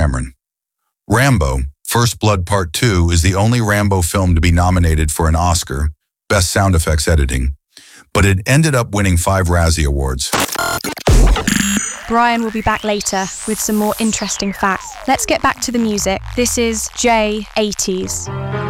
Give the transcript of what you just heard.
Cameron. Rambo, First Blood Part 2 is the only Rambo film to be nominated for an Oscar, Best Sound Effects Editing, but it ended up winning 5 Razzie Awards. Brian will be back later with some more interesting facts. Let's get back to the music. This is J80s.